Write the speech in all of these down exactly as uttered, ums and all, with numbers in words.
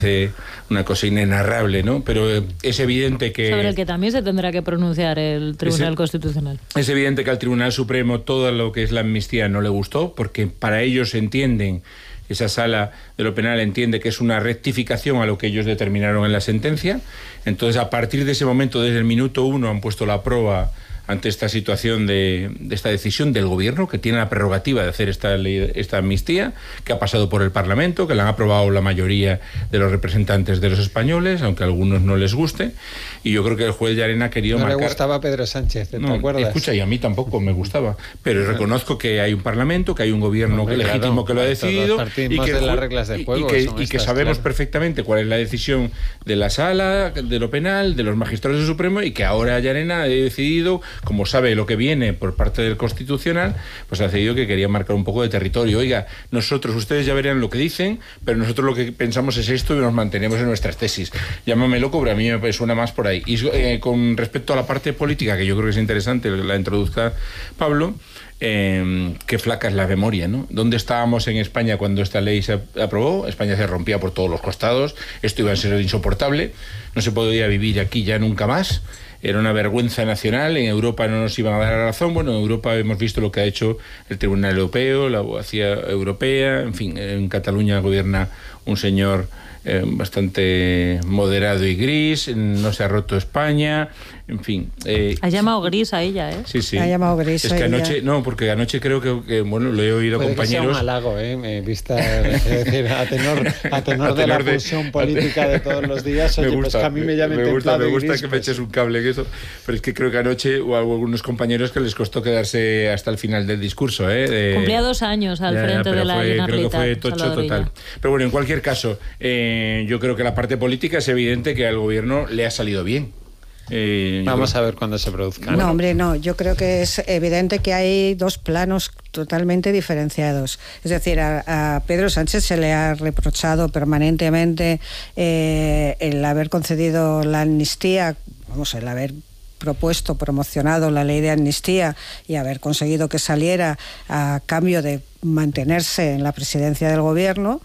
una cosa inenarrable, ¿no? Pero es evidente que... Sobre el que también se tendrá que pronunciar el Tribunal es, Constitucional. Es evidente que al Tribunal Supremo todo lo que es la amnistía no le gustó, porque para ellos entienden, esa sala de lo penal entiende que es una rectificación a lo que ellos determinaron en la sentencia. Entonces, a partir de ese momento, desde el minuto uno, han puesto la prueba ante esta situación de, de esta decisión del gobierno, que tiene la prerrogativa de hacer esta ley, esta amnistía, que ha pasado por el Parlamento, que la han aprobado la mayoría de los representantes de los españoles, aunque a algunos no les guste, y yo creo que el juez Llarena ha querido no marcar... No le gustaba a Pedro Sánchez, ¿te no, acuerdas? Escucha, y a mí tampoco me gustaba, pero reconozco que hay un Parlamento, que hay un gobierno Hombre, legítimo claro, que lo ha decidido, y que, de las reglas de juego, y que, y que estas, sabemos claro. perfectamente cuál es la decisión de la sala, de lo penal, de los magistrados del Supremo, y que ahora Llarena ha decidido, como sabe lo que viene por parte del Constitucional, pues ha decidido que quería marcar un poco de territorio. Oiga, nosotros, ustedes ya verán lo que dicen, pero nosotros lo que pensamos es esto y nos mantenemos en nuestras tesis. Llámame loco, pero a mí me suena más por ahí. Y eh, con respecto a la parte política, que yo creo que es interesante, la introduzca Pablo, eh, qué flaca es la memoria, ¿no? ¿Dónde estábamos en España cuando esta ley se aprobó? España se rompía por todos los costados, esto iba a ser insoportable, no se podía vivir aquí ya nunca más. Era una vergüenza nacional, en Europa no nos iban a dar la razón. Bueno, en Europa hemos visto lo que ha hecho el Tribunal Europeo, la abogacía europea, en fin, en Cataluña gobierna un señor eh, bastante moderado y gris, no se ha roto España, en fin. Eh, ha llamado gris a ella, ¿eh? Sí, sí. Ha llamado gris es a que ella. anoche, no, porque anoche creo que, que bueno, lo he oído a compañeros. Que sea un halago, ¿eh? Me vista, es decir, a tenor, a tenor, a tenor de la pulsión de, política de todos los días, oye, me gusta, pues que a mí me llamen me gusta, me gusta gris, que pues... me eches un cable, que eso, pero es que creo que anoche hubo algunos compañeros que les costó quedarse hasta el final del discurso, ¿eh? De, Cumplía dos años al ya, frente ya, de la fue, Generalitat. Creo que fue tocho total. Pero bueno, en cualquier caso, eh, yo creo que la parte política es evidente que al gobierno le ha salido bien. Eh, Vamos creo... a ver cuándo se produzca. No, hombre, no. Yo creo que es evidente que hay dos planos totalmente diferenciados. Es decir, a, a Pedro Sánchez se le ha reprochado permanentemente eh, el haber concedido la amnistía, vamos, el haber propuesto, promocionado la ley de amnistía y haber conseguido que saliera a cambio de mantenerse en la presidencia del gobierno.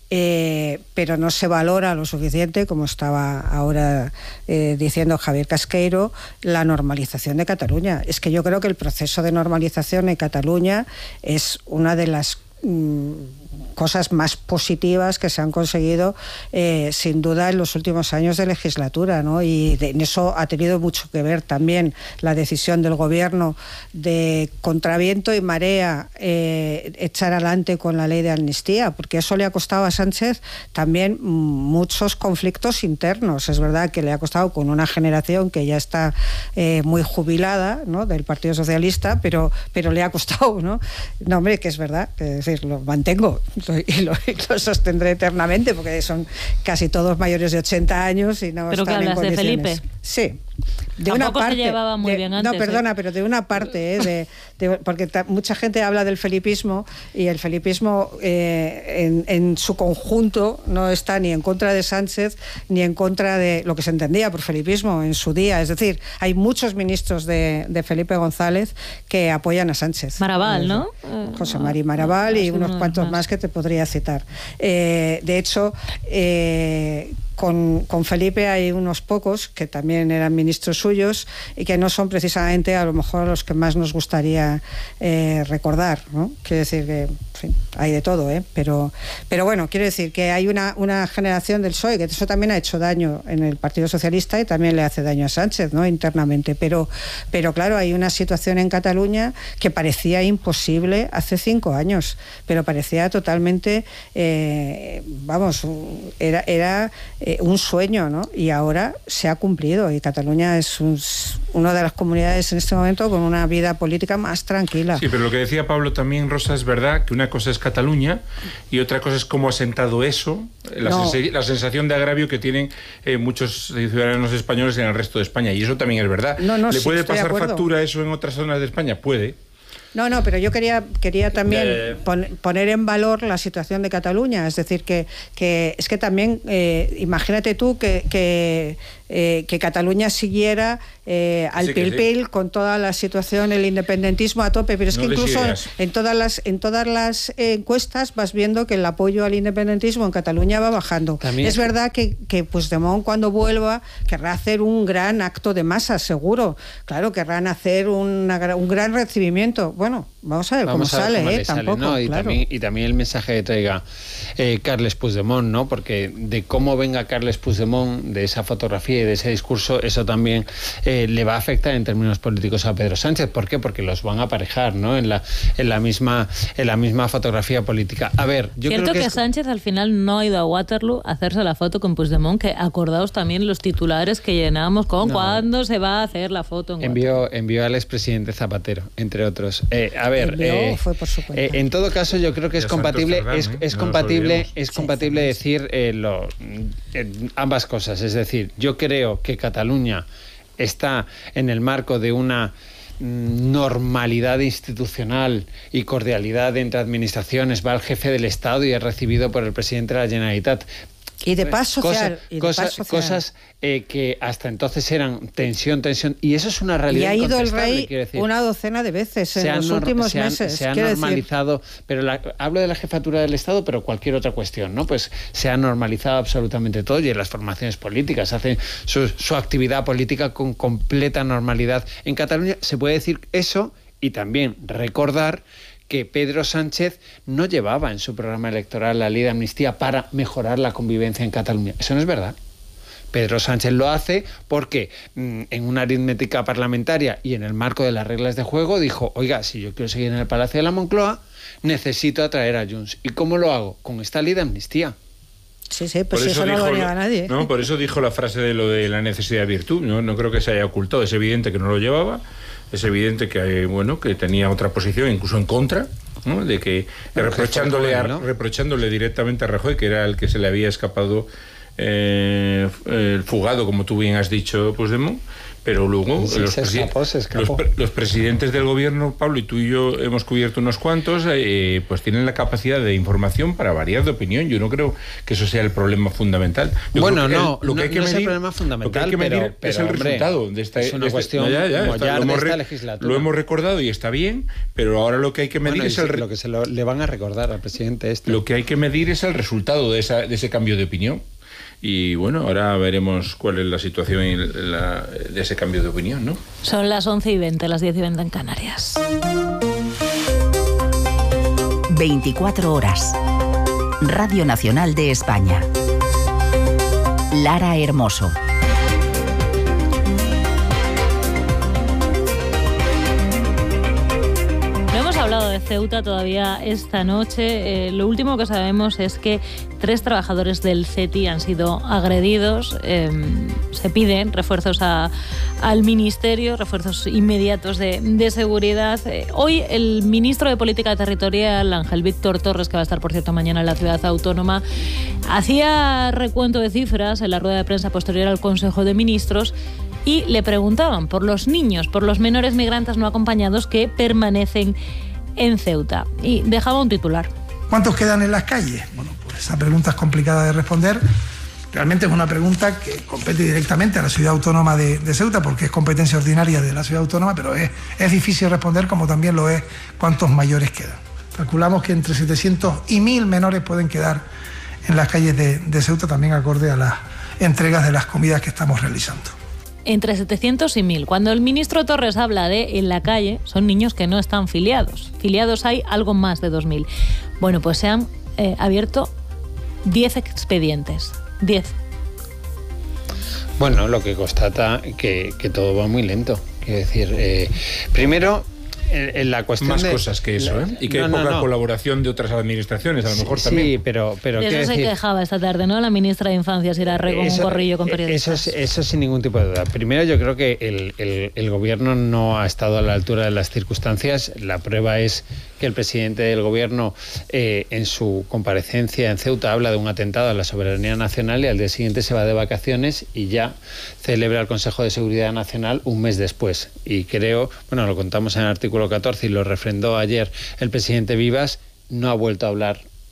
Eh, pero no se valora lo suficiente, como estaba ahora eh, diciendo Javier Casqueiro, la normalización de Cataluña. Es que yo creo que el proceso de normalización en Cataluña es una de las mmm, cosas más positivas que se han conseguido eh, sin duda en los últimos años de legislatura, ¿no? Y de, en eso ha tenido mucho que ver también la decisión del gobierno de contraviento y marea eh, echar adelante con la ley de amnistía, porque eso le ha costado a Sánchez también muchos conflictos internos. Es verdad que le ha costado con una generación que ya está eh, muy jubilada, ¿no?, del Partido Socialista, pero, pero le ha costado, ¿no? No, hombre, que es verdad, es decir, lo mantengo y lo, y lo sostendré eternamente, porque son casi todos mayores de ochenta años y no ¿Pero están que en hablas condiciones. de Felipe? Sí. De Tampoco una parte, se llevaba muy de, bien antes. No, perdona, ¿eh? pero de una parte, ¿eh? de, de, porque ta, mucha gente habla del felipismo y el felipismo eh, en, en su conjunto no está ni en contra de Sánchez ni en contra de lo que se entendía por felipismo en su día. Es decir, hay muchos ministros de, de Felipe González que apoyan a Sánchez. Marabal, ¿no? José Mari Marabal y unos cuantos más que te podría citar. Eh, de hecho, eh, Con, con Felipe hay unos pocos que también eran ministros suyos y que no son precisamente a lo mejor los que más nos gustaría eh, recordar, ¿no? Quiero decir que, en fin, hay de todo, ¿eh? pero, pero bueno, quiero decir que hay una, una generación del P S O E que eso también ha hecho daño en el Partido Socialista y también le hace daño a Sánchez, ¿no?, internamente, pero, pero claro, hay una situación en Cataluña que parecía imposible hace cinco años, pero parecía totalmente, eh, vamos, era... era Eh, un sueño, ¿no? Y ahora se ha cumplido y Cataluña es un, una de las comunidades en este momento con una vida política más tranquila. Sí, pero lo que decía Pablo también, Rosa, es verdad que una cosa es Cataluña y otra cosa es cómo ha sentado eso, la, no. sens la sensación de agravio que tienen eh, muchos ciudadanos españoles en el resto de España, y eso también es verdad. No, no, ¿Le sí, puede pasar factura eso en otras zonas de España? Puede. No, no, pero yo quería, quería también eh. pon, poner en valor la situación de Cataluña, es decir, que, que es que también, eh, imagínate tú que, que eh, que Cataluña siguiera eh, al sí, pil sí. pil con toda la situación, el independentismo a tope, pero es no que incluso en todas las en todas las encuestas vas viendo que el apoyo al independentismo en Cataluña va bajando. También es verdad que, que Puigdemont cuando vuelva querrá hacer un gran acto de masa, seguro. Claro, querrán hacer una, un gran recibimiento. Bueno, vamos a ver vamos cómo a ver sale, cómo ¿eh? le sale, Tampoco, ¿no? Y, claro. también, y también el mensaje que traiga eh, Carles Puigdemont, ¿no? Porque de cómo venga Carles Puigdemont, de esa fotografía y de ese discurso, eso también eh, le va a afectar en términos políticos a Pedro Sánchez. ¿Por qué? Porque los van a aparejar, ¿no? En la, en la misma, en la misma fotografía política. A ver, yo Cierto creo que, que es... Sánchez al final no ha ido a Waterloo a hacerse la foto con Puigdemont, que acordaos también los titulares que llenábamos con No. cuándo se va a hacer la foto en envió, envió al expresidente Zapatero, entre otros. Eh, a ver, Envió, eh, fue por su cuenta. eh, en todo caso, yo creo que es Ya compatible, Santos es, Cerdán, ¿eh? es No compatible, nos es Sí, compatible sí. decir eh, lo, eh, ambas cosas. Es decir, yo creo que Cataluña está en el marco de una mm, normalidad institucional y cordialidad entre administraciones. Va el jefe del Estado y es recibido por el presidente de la Generalitat. Y de paz social. Cosa- y de cosa- paz social. Cosas eh, que hasta entonces eran tensión, tensión, y eso es una Y realidad ha ido el incontestable, rey quiero decir. una docena de veces en Se han los nor- últimos se han- meses. Se ha quiero decir. normalizado, pero la- hablo de la jefatura del Estado, pero cualquier otra cuestión, ¿no? Pues se ha normalizado absolutamente todo y en las formaciones políticas hacen su, su actividad política con completa normalidad. En Cataluña se puede decir eso y también recordar que Pedro Sánchez no llevaba en su programa electoral la ley de amnistía para mejorar la convivencia en Cataluña. Eso no es verdad. Pedro Sánchez lo hace porque mmm, en una aritmética parlamentaria y en el marco de las reglas de juego dijo, oiga, si yo quiero seguir en el Palacio de la Moncloa, necesito atraer a Junts. ¿Y cómo lo hago? Con esta ley de amnistía. Sí, sí, pues Por eso, no dijo lo niega nadie. No, por eso dijo la frase de lo de la necesidad de virtud. No, no creo que se haya ocultado. Es evidente que no lo llevaba. Es evidente que bueno que tenía otra posición, incluso en contra, ¿no? De que Pero reprochándole, que a, joven, ¿no? reprochándole directamente a Rajoy, que era el que se le había escapado eh, el fugado, como tú bien has dicho, Puigdemont. Pero luego Sí, los, se presi- escapó, se escapó. los pre- los presidentes del gobierno, Pablo, y tú y yo hemos cubierto unos cuantos, eh, pues tienen la capacidad de información para variar de opinión. Yo no creo que eso sea el problema fundamental. Yo Bueno, creo que no, el- lo que no- hay que no es el medir, problema fundamental, lo que hay que medir pero- pero, es el hombre, resultado de esta, es una de este- cuestión no, ya, ya, mollar está, lo, de hemos esta re- legislatura. lo hemos recordado y está bien, pero ahora lo que hay que medir Bueno, y es el se- re- lo que se lo- le van a recordar al presidente este. lo que hay que medir es el resultado de, esa, de ese cambio de opinión. Y bueno, ahora veremos cuál es la situación y la- de ese cambio de opinión, ¿no? Son las once y veinte, las diez y veinte en Canarias. veinticuatro horas. Radio Nacional de España. Lara Hermoso. No hemos hablado de Ceuta todavía esta noche. Eh, lo último que sabemos es que tres trabajadores del C E T I han sido agredidos. Eh, se piden refuerzos a, al Ministerio, refuerzos inmediatos de, de seguridad. Eh, hoy el ministro de Política Territorial, Ángel Víctor Torres, que va a estar, por cierto, mañana en la Ciudad Autónoma, hacía recuento de cifras en la rueda de prensa posterior al Consejo de Ministros y le preguntaban por los niños, por los menores migrantes no acompañados que permanecen en Ceuta. Y dejaba un titular. ¿Cuántos quedan en las calles? Bueno, pues esa pregunta es complicada de responder. Realmente es una pregunta que compete directamente a la Ciudad Autónoma de, de Ceuta, porque es competencia ordinaria de la Ciudad Autónoma, pero es, es difícil responder, como también lo es cuántos mayores quedan. Calculamos que entre setecientos y mil menores pueden quedar en las calles de, de Ceuta, también acorde a las entregas de las comidas que estamos realizando. Entre setecientos y mil. Cuando el ministro Torres habla de en la calle, son niños que no están filiados. Filiados hay algo más de dos mil. Bueno, pues se han eh, abierto diez expedientes. diez. Bueno, lo que constata que, que todo va muy lento. Quiero decir, eh, primero, en, en la cuestión Más de, cosas que eso, ¿eh? Y que no, hay no, poca no. colaboración de otras administraciones, a lo mejor sí, también. Sí, pero, pero De quiero eso se decir, quejaba esta tarde, ¿no? La ministra de Infancia, Sira Rego, un corrillo con periodistas. Eso, es, eso sin ningún tipo de duda. Primero, yo creo que el, el, el gobierno no ha estado a la altura de las circunstancias. La prueba es que el presidente del gobierno, eh, en su comparecencia en Ceuta, habla de un atentado a la soberanía nacional y al día siguiente se va de vacaciones y ya celebra el Consejo de Seguridad Nacional un mes después. Y creo, bueno, lo contamos en el artículo catorce y lo refrendó ayer el presidente Vivas, no ha vuelto a hablar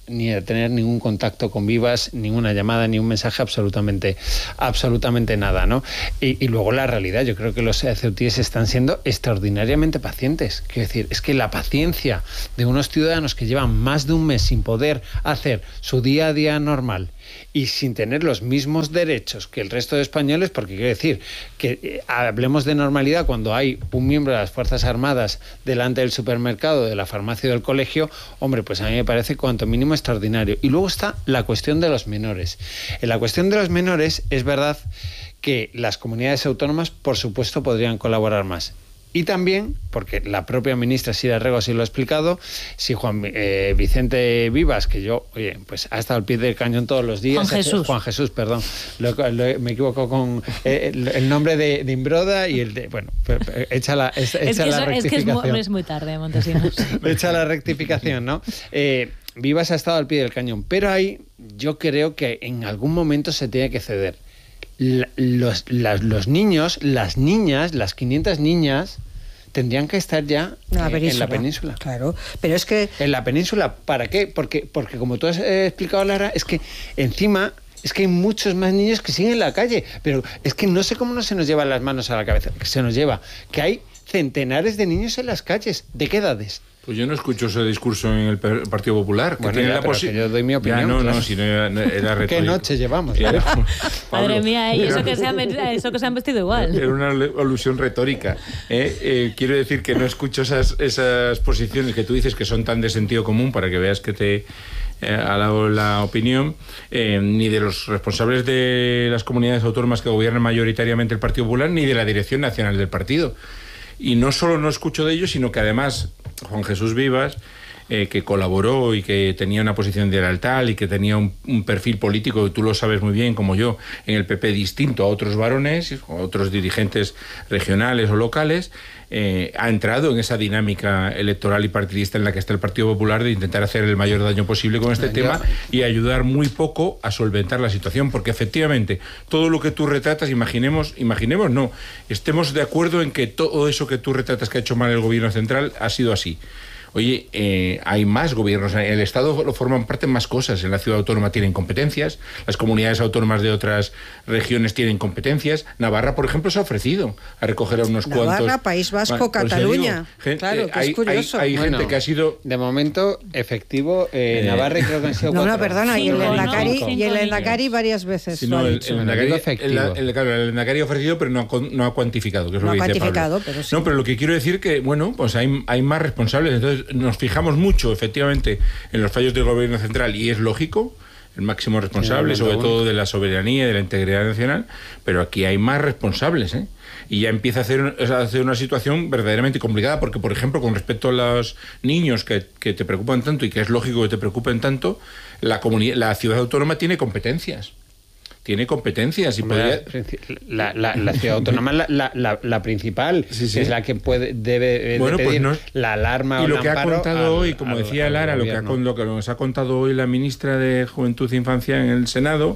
ni a tener ningún contacto con Vivas, ninguna llamada, ni un mensaje, absolutamente, absolutamente nada, ¿no? Y, y luego la realidad, yo creo que los ceutíes están siendo extraordinariamente pacientes. Quiero decir, es que la paciencia de unos ciudadanos que llevan más de un mes sin poder hacer su día a día normal y sin tener los mismos derechos que el resto de españoles, porque quiero decir que eh, hablemos de normalidad cuando hay un miembro de las Fuerzas Armadas delante del supermercado, de la farmacia o del colegio, hombre, pues a mí me parece cuanto mínimo extraordinario. Y luego está la cuestión de los menores. En la cuestión de los menores es verdad que las comunidades autónomas, por supuesto, podrían colaborar más. Y también, porque la propia ministra Sira Rego así lo ha explicado, si Juan eh, Vicente Vivas, que yo, oye, pues ha estado al pie del cañón todos los días. Juan Jesús. Juan Jesús, perdón. Lo, lo, me equivoco con eh, el, el nombre de, de Imbroda y el de, bueno, echa la, echa es que la eso, rectificación. Es que es muy, es muy tarde, Montesinos. Echa la rectificación, ¿no? Eh, Vivas ha estado al pie del cañón, pero ahí yo creo que en algún momento se tiene que ceder. La, los, la, los niños, las niñas, las quinientas niñas tendrían que estar ya la eh, en la península. Claro, pero es que... En la península, ¿para qué? Porque, porque como tú has eh, explicado, Lara, es que encima... Es que hay muchos más niños que siguen en la calle, pero es que no sé cómo no se nos llevan las manos a la cabeza, que se nos lleva, que hay centenares de niños en las calles. ¿De qué edades? Pues yo no escucho ese discurso en el Partido Popular. Que bueno, tiene ya, la pero posi- que yo doy mi opinión. Ya, no, claro. no, si no era, era retórico. ¿Qué noche llevamos? Sí, era- Madre Pablo, mía, y eso era- que, se han, eso que se han vestido igual. Era una alusión retórica. ¿eh? Eh, quiero decir que no escucho esas, esas posiciones que tú dices que son tan de sentido común para que veas que te eh, alabo la opinión, eh, ni de los responsables de las comunidades autónomas que gobiernan mayoritariamente el Partido Popular, ni de la dirección nacional del partido. Y no solo no escucho de ellos, sino que además Juan Jesús Vivas, eh, que colaboró y que tenía una posición de lealtad y que tenía un, un perfil político, que tú lo sabes muy bien, como yo, en el P P distinto a otros varones, a otros dirigentes regionales o locales, eh, ha entrado en esa dinámica electoral y partidista en la que está el Partido Popular de intentar hacer el mayor daño posible con este tema y ayudar muy poco a solventar la situación, porque efectivamente todo lo que tú retratas, imaginemos, imaginemos no, estemos de acuerdo en que todo eso que tú retratas que ha hecho mal el gobierno central ha sido así. Oye, eh, hay más gobiernos. En el Estado lo forman parte más cosas. En la ciudad autónoma tienen competencias. Las comunidades autónomas de otras regiones tienen competencias. Navarra, por ejemplo, se ha ofrecido a recoger a unos Navarra, cuantos. País Vasco, Bueno, pues Cataluña. digo, gente, Claro, que hay, es curioso. Hay, hay Bueno, gente que ha sido. De momento, efectivo, eh, Eh, Navarra y creo que han sido No, cuatro. no, perdona, y el Cinco, ¿no? Endacari, Cinco y el niños. Endacari varias veces Sí, lo no, ha el, dicho. el Endacari Endacari- efectivo. el- el- claro, el Endacari ha ofrecido, pero no ha, con- no ha cuantificado, que es No lo que ha dice Pablo. cuantificado, pero sí. No, pero lo que quiero decir que, bueno, pues hay, hay más responsables. Entonces, nos fijamos mucho, efectivamente, en los fallos del gobierno central, y es lógico, el máximo responsable, Sí, sobre único. todo de la soberanía y de la integridad nacional, pero aquí hay más responsables, ¿eh? Y ya empieza a hacer, a hacer una situación verdaderamente complicada, porque, por ejemplo, con respecto a los niños que, que te preocupan tanto y que es lógico que te preocupen tanto, la, comuni- la ciudad autónoma tiene competencias. Tiene competencias y podría... La, la, la ciudad autónoma es la, la, la, la principal, Sí, sí. es la que puede debe Bueno, de pues pedir no- la alarma o Y lo el que ha amparo contado al- hoy, como al- decía al Lara, lo que, ha, gobierno. con- lo que nos ha contado hoy la ministra de Juventud e Infancia en el Senado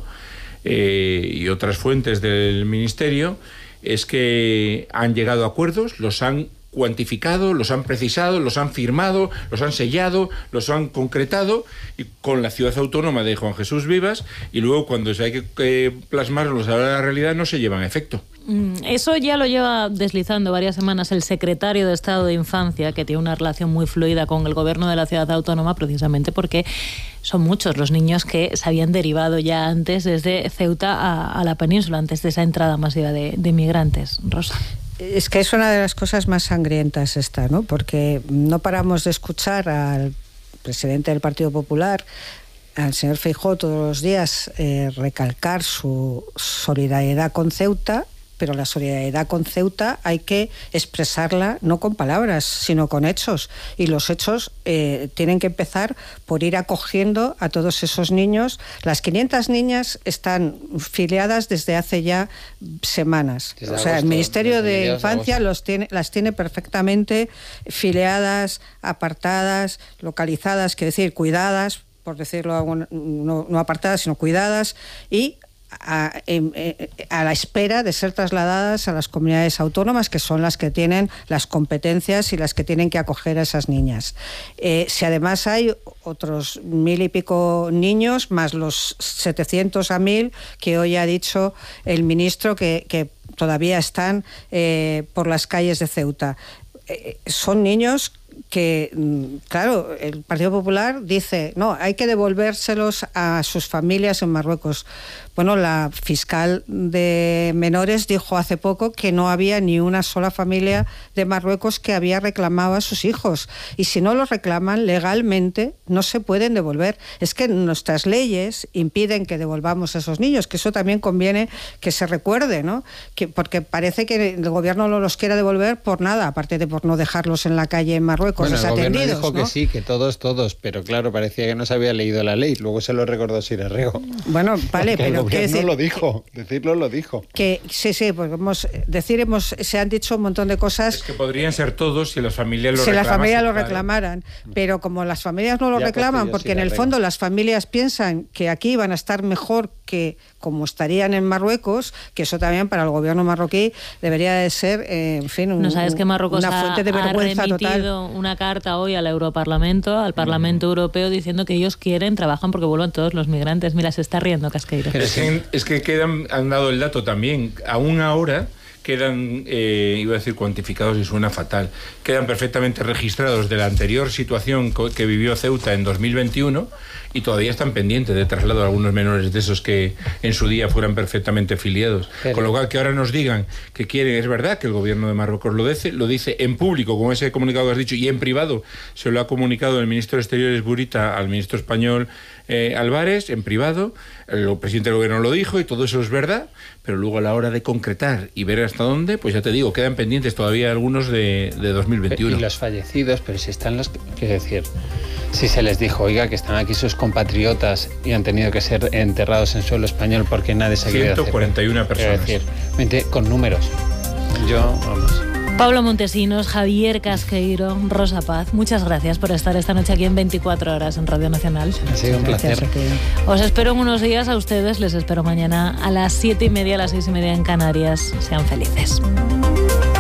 eh, y otras fuentes del Ministerio, es que han llegado a acuerdos, los han cuantificado, los han precisado, los han firmado, los han sellado, los han concretado y con la ciudad autónoma de Juan Jesús Vivas, y luego cuando hay que eh, plasmarlos a la realidad no se llevan a efecto. Mm, Eso ya lo lleva deslizando varias semanas el secretario de Estado de Infancia, que tiene una relación muy fluida con el gobierno de la ciudad autónoma, precisamente porque son muchos los niños que se habían derivado ya antes desde Ceuta a, a la península, antes de esa entrada masiva de, de migrantes. Rosa. Es que es una de las cosas más sangrientas esta, ¿no? Porque no paramos de escuchar al presidente del Partido Popular, al señor Feijóo, todos los días eh, recalcar su solidaridad con Ceuta, pero la solidaridad con Ceuta hay que expresarla no con palabras, sino con hechos. Y los hechos eh, tienen que empezar por ir acogiendo a todos esos niños. Las quinientas niñas están filiadas desde hace ya semanas. Desde o sea, agosto, el Ministerio desde de mediados de Infancia agosto. los tiene, las tiene perfectamente filiadas, apartadas, localizadas, quiero decir, cuidadas, por decirlo, no, no apartadas, sino cuidadas, y A, a la espera de ser trasladadas a las comunidades autónomas, que son las que tienen las competencias y las que tienen que acoger a esas niñas. Eh, si además hay otros mil y pico niños, más los setecientos a mil que hoy ha dicho el ministro que, que todavía están eh, por las calles de Ceuta. Eh, son niños que, claro, el Partido Popular dice, no, hay que devolvérselos a sus familias en Marruecos. Bueno, la fiscal de menores dijo hace poco que no había ni una sola familia de Marruecos que había reclamado a sus hijos. Y si no los reclaman legalmente, no se pueden devolver. Es que nuestras leyes impiden que devolvamos a esos niños, que eso también conviene que se recuerde, ¿no? Que, porque parece que el gobierno no los quiere devolver por nada, aparte de por no dejarlos en la calle en Marruecos bueno, desatendidos. El gobierno dijo ¿no? que sí, que todos, todos, pero claro, parecía que no se había leído la ley. Luego se lo recordó Sirarrego. Bueno, vale, pero el gobierno decir, lo dijo, decirlo lo dijo. Que sí, sí, porque hemos, decir, hemos, se han dicho un montón de cosas. Es que podrían ser todos si las familias lo si reclamaran. Si las familias lo reclamaran, pero como las familias no lo ya reclaman, porque en el fondo las familias piensan que aquí van a estar mejor que como estarían en Marruecos, que eso también para el gobierno marroquí debería de ser, eh, en fin, un, ¿no sabes que Marruecos una fuente de vergüenza ha remitido total? Una carta hoy al Europarlamento, al Parlamento mm. Europeo, diciendo que ellos quieren, trabajan porque vuelvan todos los migrantes. Mira, se está riendo Casqueiro. Es que, es que quedan, han dado el dato también, aún ahora quedan, eh, iba a decir cuantificados y suena fatal, quedan perfectamente registrados de la anterior situación que vivió Ceuta en dos mil veintiuno y todavía están pendientes de traslado a algunos menores de esos que en su día fueran perfectamente filiados. Pero... Con lo cual que ahora nos digan que quieren, es verdad que el gobierno de Marruecos lo dice, lo dice en público, como ese comunicado que has dicho, y en privado se lo ha comunicado el ministro de Exteriores Burita al ministro español eh, Álvarez, en privado, el presidente del gobierno lo dijo y todo eso es verdad, pero luego a la hora de concretar y ver hasta dónde, pues ya te digo, quedan pendientes todavía algunos de, de dos mil veintiuno. Y los fallecidos, pero si están los... Quiero decir, si se les dijo, oiga, que están aquí sus compatriotas y han tenido que ser enterrados en suelo español porque nadie se quiere hacer. ciento cuarenta y una personas. Quiero decir, con números. Yo, vamos... Pablo Montesinos, Javier Casqueiro, Rosa Paz, muchas gracias por estar esta noche aquí en veinticuatro horas en Radio Nacional. Ha sido un placer. Os espero en unos días a ustedes, les espero mañana a las siete y media, a las seis y media en Canarias. Sean felices.